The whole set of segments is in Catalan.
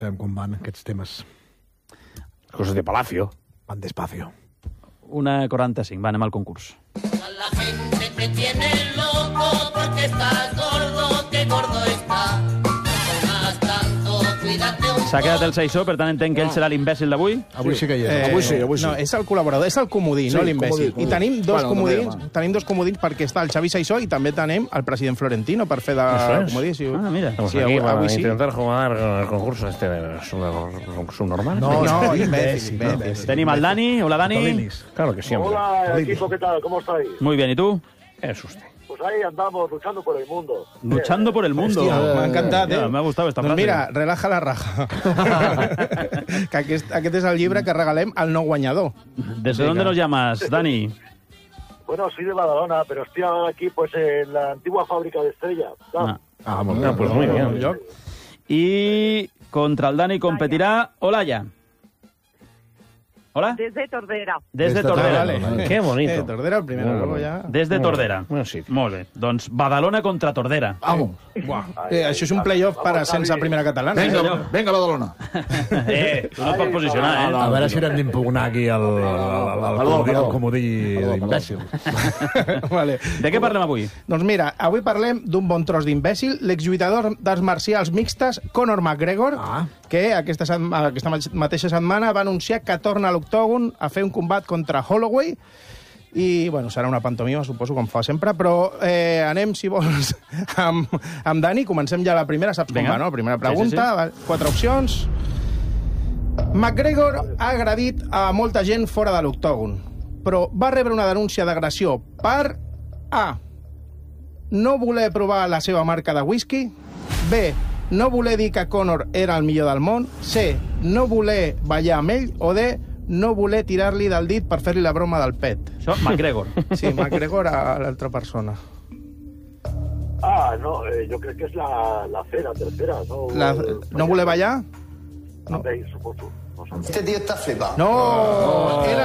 Com van aquests temes? Coses de Palacio. Van despacio. 1:45, va, anem al concurs. La gente te tiene loco porque estás gordo, que gordo está. Más tanto, cuídate un S'ha quedat el Saissó, per tant entenc que ell serà l'imbècil d'avui. Avui sí que hi és. Avui sí. No, és el col·laborador, és el comodí, no l'imbècil. comodí. I tenim dos Bueno, comodins, també, tenim dos comodins perquè està el Xavi Saissó i també tenim el president Florentino per fer de Eso es. comodí. Sí, Ah, mira. Estamos Sí, aquí para avui sí. intentar jugar el concurso subnormal. No, imbècil. Tenim el Dani. Hola, Dani. Tolinis. Claro que sí, hombre. Hola, equipo, ¿qué tal? ¿Cómo estáis? Muy bien, ¿y tú? Es usted. Pues ahí andamos luchando por el mundo. Luchando por el mundo. M'ha encantat, Ja, m'ha gustat esta Doncs frase. mira, relaja la raja. Que aquest és el llibre que regalem al nou guanyador. ¿Desde dónde nos llamas, Dani? Bueno, soy de Badalona, pero estoy ahora aquí pues en la antigua fábrica de estrellas. Ah. Molt bé. Ah, pues muy bien. Y contra el Dani competirá Olaya. ¿Hola? Desde Tordera. Desde Tordera. Vale. Qué bonito. Tordera el primero, luego ya... Desde Tordera. Bueno, sí. Molt bé. Doncs Badalona contra Tordera. Vamos. Això és un playoff per a sense primera catalana. Vinga, Badalona. Tu no et pots posicionar, A veure si haurem d'impugnar aquí el comodí d'imbècil. Vale. De què parlem avui? Doncs mira, avui parlem d'un bon tros d'imbècil, l'exlluitador d'arts marcials mixtes Conor McGregor, que aquesta mateixa setmana va anunciar que torna a l'octògon a fer un combat contra Holloway, i bueno, serà una pantomima, suposo, com fa sempre, però anem, si vols, amb Dani. Comencem ja la primera, saps com va, no? La primera pregunta, sí. 4 opcions. McGregor ha agredit a molta gent fora de l'octògon, però va rebre una denúncia d'agressió per A. No voler provar la seva marca de whisky. B. No voler dir que Conor era el millor del món. C. No voler ballar amb ell. O D. No voler tirar-li del dit per fer-li la broma del pet. Això, McGregor. Sí, McGregor a l'altra persona. Ah, no, yo creo que es la C, la tercera. No voler ballar? No. Supongo. Este tío está flipado. No, era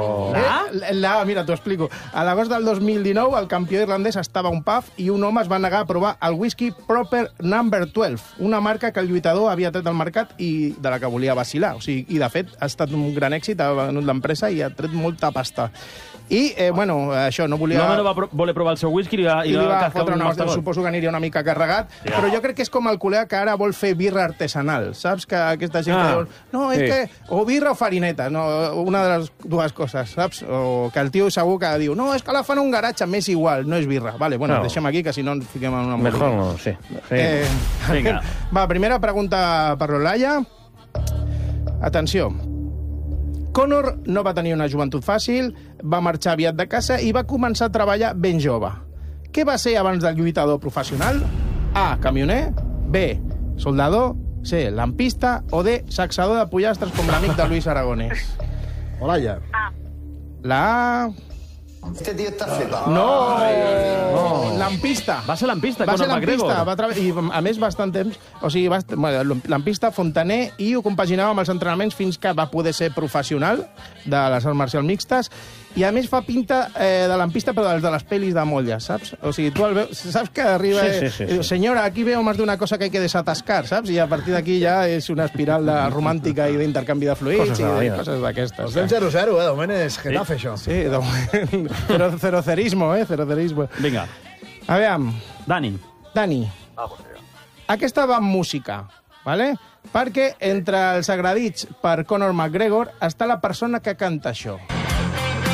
la A, mira, t'ho explico. A l'agost del 2019, el campió irlandès estava a un pub i un home es va negar a provar el whisky Proper Number 12, una marca que el lluitador havia tret al mercat i de la que volia vacilar. O sigui, i, de fet, ha estat un gran èxit, ha venut l'empresa i ha tret molta pasta. I, bueno, això, no volia... L'home no va voler provar el seu whisky i li va cascar fotre un una mastegol. suposo que aniria una mica carregat, però jo crec que és com el col·lega que ara vol fer birra artesanal, saps? Que aquesta gent que diu, no, és que... O birra o farineta, no, una de les dues coses, saps? O que el tio segur que diu, no, és que la fan a un garatge, m'és igual, no és birra. Vale, bueno, deixem aquí, que si no ens fiquem en una... Mejor no, sí. Vinga. Va, primera pregunta per l'Olaya. Atenció. Conor no va tenir una joventut fàcil, va marxar aviat de casa i va començar a treballar ben jove. Què va ser abans del lluitador professional? A. Camioner. B. Soldador. C. Lampista. O D. Saxador de pollastres com l'amic de Luis Aragonès. Olaya. La A... Este tío está flipado. No! Lampista. Va ser lampista, Va ser Conor McGregor. lampista, i a més bastant temps, o sigui, lampista, fontaner, i ho compaginava amb els entrenaments fins que va poder ser professional de les arts marcials mixtes, i a més fa pinta de lampista, però de les pel·lis de Molla, saps? O sigui, tu el veus, saps que arriba... Sí. Senyora, aquí veo más de una cosa que hay que desatascar, saps? I a partir d'aquí ja és una espiral romàntica i d'intercanvi de fluids Coses de la i vida. coses d'aquestes. Estem 0-0, de moment és Getafe, això. Sí, de moment. Cerocerismo, cerocerismo. Vinga. A veure, Dani, aquesta va amb música, ¿vale? Perquè entre els agredits per Conor McGregor està la persona que canta això.